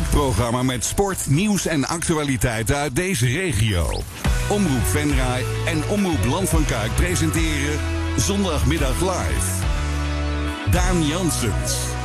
programma met sport, nieuws en actualiteiten uit deze regio. Omroep Venray en Omroep Land van Kuik presenteren Zondagmiddag Live. Daan Janssens.